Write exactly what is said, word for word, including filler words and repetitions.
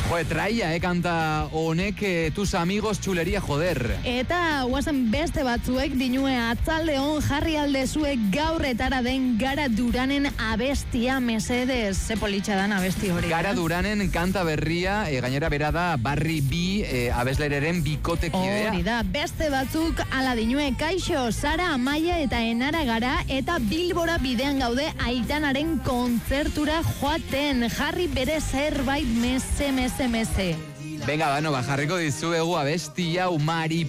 Joe, traia, eh, kanta honek, eh, tus amigos chuleria joder. Eta guazen beste batzuek dinue atzalde hon jarri aldezuek gaur etara den Gara Duranen abestia mesedez. Ze politxa dan abesti hori. Gara Duranen kanta berria, e, gainera bera da Barri bi e, abeslereren bikotekidea. Hori da, beste batzuk ala dinue kaixo, Sara, Amaia eta Enara gara eta Bilbora bidean gaude Aitanaren kontzertura joaten. Jarri bere zerbait meze, meze, meze. Venga, bano, bajarriko dizuegu abestia umari